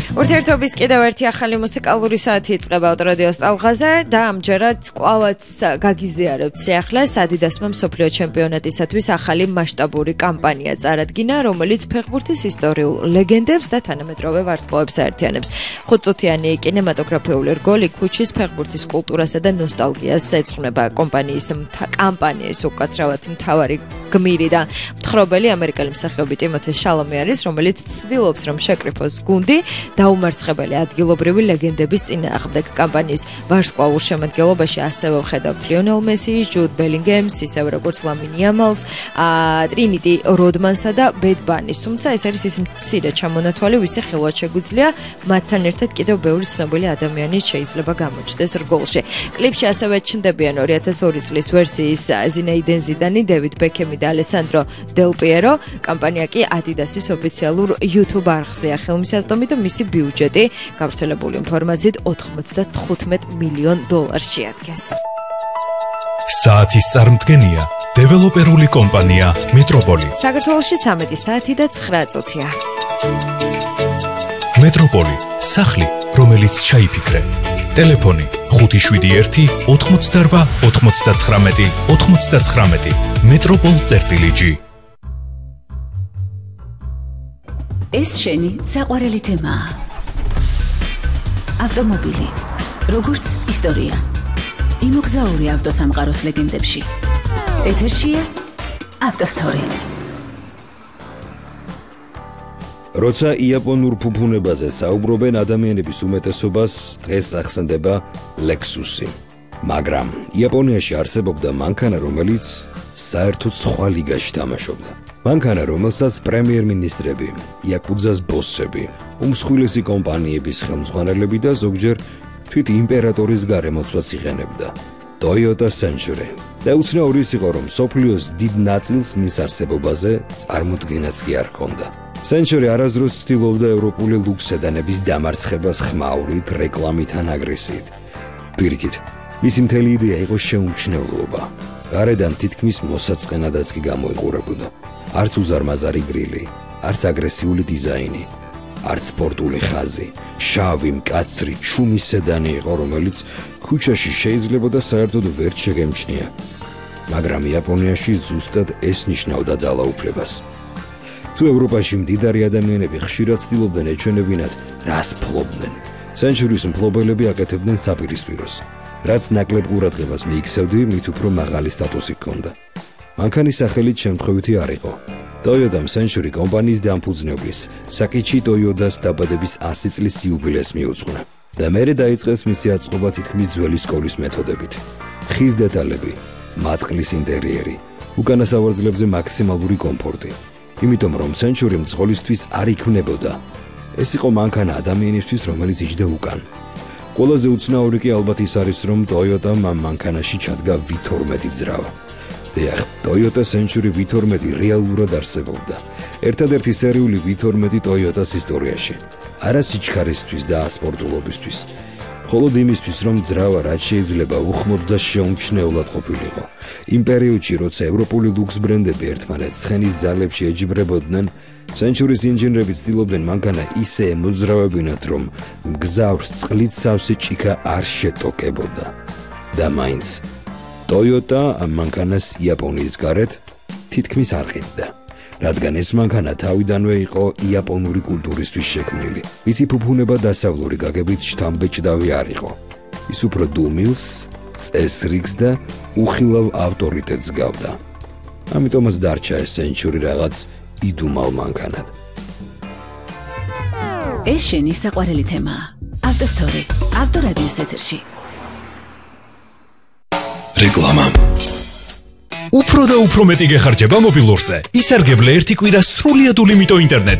ურთიერთობის კიდევ ერთი ახალი მუსიკალური საათი იწყება ავტორადიოს ტალღაზე და ამჯერად კვლავაც გაგიზიარებთ სიახლეს ადიდასმა მსოფლიო ჩემპიონატისათვის ახალი მასშტაბური კამპანია წარადგინა, რომელიც ფეხბურთის ისტორიულ ლეგენდებს და თანამედროვე ვარსკვლავებს აერთიანებს. 5-წუთიანი კინემატოგრაფიული რგოლი ქუჩის ფეხბურთის კულტურასა და ნოსტალგიას ეძღვნება. კამპანიის უკაცრავად მთავარი გმირი და მთხრობელი ამერიკელი მსახიობი ტიმოთე შალომე არის, რომელიც ცდილობს რომ შეკრიფოს გუნდი დაუმარცხებელი ადგილობრივი ლეგენდების წინააღმდეგ. კამპანიის ვარსკვლავურ შემადგენლობაში ასევე ვხედავთ ლიონელ მესის, ჯუდ ბელინგემს, ისევე როგორც ლამინ იამალს, ტრინიტი როდმანსა და ბედ ბანის. თუმცა ეს არის ის მცირე ჩამონათვალი, ვისი ხილვად შეგვიძლია მათთან ერთად კიდევ ბევრი ცნობილი ადამიანი შეიძლება გამოჩნდეს რგოლში. კლიპში ასევე ჩნდებიან 2002 წლის ვერსიის ზინეიდენ ზიდანი, დევიდ ბექემი და ალესანდრო დელ პიერო. კამპანია კი ადიდასის ოფიციალურ YouTube არხზეა ხელმისაწვდომი და მისი ბიუჯეტი გავრცელებული ინფორმაციით $95 მილიონ შეადგენს. საათის წარმდგენია დეველოპერული კომპანია მეტროპოლი. საქართველოში 13 საათი და 9 წუთია. მეტროპოლი, სახლი, რომელიც ჩაიფიქრე. ტელეფონი 571 88 99 99. metropol.g. ეს შენი საყვარელი თემაა. ავტომობილი, როგორც ისტორია. იმოგზაური ავტოსამყაროს ლეგენდებში. ეთერშია ავტოსტორი. როცა იაპონურ ფუფუნებაზე საუბრობენ, ადამიანების უმეტესობას დღეს ახსენდება ლექსუსი. მაგრამ იაპონიაში არსებობდა მანქანა, რომელიც საერთოდ სხვა ლიგაში თამაშობდა. მანქანა, რომელსაც პრემიერ-მინისტრები, იაკუძას ბოსები, უმსხვილესი კომპანიების ხელმძღვანელები და ზოგჯერ თვით იმპერატორის გარემოცვაც იყენებდა. Toyota Century. და უცნაური ის იყო, რომ მსოფლიოს დიდ ნაწილს მის არსებობაზე წარმოდგენაც კი არ ჰქონდა. Century არასდროს ცდილობდა ევროპული ლუქს სედანების დამარცხებას ხმაურით, რეკლამით ან აგრესიით. პირიქით, მისი მთელი იდეა იყო შეუმჩნევლობა. გარედან თითქმის მოსაწყენადაც კი გამოიყურებოდა. არც უზარმაზარი გრილი, არც აგრესიული დიზაინი, არც სპორტული ხაზი, შავი, მკაცრი, ჩუმი სედანი იყო, რომელიც ქუჩაში შეიძლებოდა საერთოდ ვერ შეგემჩნია. მაგრამ იაპონიაში ზუსტად ეს ნიშნავდა ძალაუფლებას. თუ ევროპაში მდიდარი ადამიანები ხშირად ცდილობდნენ ეჩვენებინათ, რას ფლობდნენ, Century-ის მფლობელები აკეთებდნენ საპირისპიროს. რაც ნაკლებ ყურადღებას მიიქცევდი, მით უფრო მაღალი სტატუსი ჰქონდა. მანქანის სახელით შემთხვევითი არ იყო. Toyota Century კომპანიის დამფუძნებლის საკიჩი ტოიოდას დაბადების 100 წლის იუბილეს მიუძღვნა და მერე დაიწყეს მისი აწყობა თითქმის ძველი სკოლის მეთოდებით. ხის დეტალები, მატყლის ინტერიერი, უკანა სავარძლებზე მაქსიმალური კომფორტი. იმიტომ რომ Century მძღოლისთვის არ იქმნებოდა. ეს იყო მანქანა ადამიანისთვის, რომელიც იჯდა უკან. ყველაზე უცნაური კი ალბათ ის არის, რომ Toyota მანქანაში ჩადგა V12 ძრავა. დიახ, Toyota Century V12 რეალურად არსებობდა. ერთადერთი სერიული V12 Toyota-s ისტორიაში. არა სიჩქარისთვის და სპორტულობისთვის. მხოლოდ იმისთვის, რომ ძრავა რაც შეიძლება უხმოდ და შეუმჩნევლად ყოფილიყო. იმ პერიოდში, როცა ევროპული ლუქს ბრენდები ერთმანეთს ცხენის ძალებში ეჯიბრებოდნენ, Century-s ინჟინრები ცდილობდნენ მანქანა ისე ემოძრავებინათ, რომ მგზავრს წყლით სავსე ჭიქა არ შეტოკებოდა. და მაინც Toyota ამ მანქანას იაპონიის გარეთ თითქმის არ ყიდდა, რადგან ეს მანქანა თავიდანვე იყო იაპონური კულტურისთვის შექმნილი. მისი ფუფუნება დასავლური გაგებით შთამბეჭდავი არ იყო. ის უფრო დუმილს, წესრიგს და უხილავ ავტორიტეტს გავდა. ამიტომაც დარჩა ეს Century რაღაც იდუმალ მანქანად. ეს შენი საყვარელი თემაა. ავტოსტორი, ავტორადიოს ეთერში. რეკლამა. უფრო და უფრო მეტი გეხარჯება მობილურზე. ისარგებლე ერთი კვირა სრულიად ულიმიტო ინტერნეტი.